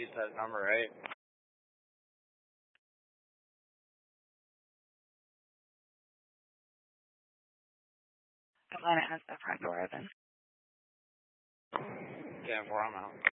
use that number, right? Atlanta has the front door open. Yeah, 4, I'm out.